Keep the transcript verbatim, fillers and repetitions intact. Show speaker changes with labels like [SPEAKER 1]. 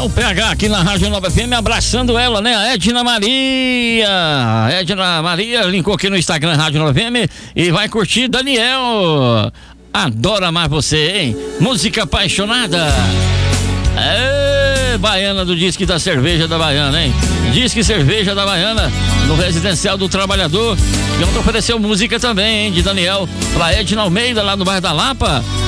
[SPEAKER 1] o P H aqui na Rádio Nova F M, abraçando ela, né? A Edna Maria. A Edna Maria linkou aqui no Instagram Rádio Nova F M e vai curtir Daniel. Adoro amar você, hein? Música apaixonada. É, Baiana do Disque da Cerveja da Baiana, hein? Disque Cerveja da Baiana, no Residencial do Trabalhador. E ontem ofereceu música também, hein? De Daniel, pra Edna Almeida, lá no bairro da Lapa.